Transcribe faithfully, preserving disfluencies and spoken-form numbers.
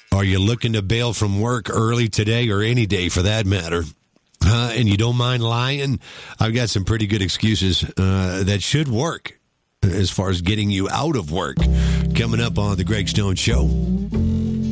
Are you looking to bail from work early today or any day for that matter? Uh, and you don't mind lying? I've got some pretty good excuses uh, that should work as far as getting you out of work. Coming up on The Greg Stone Show.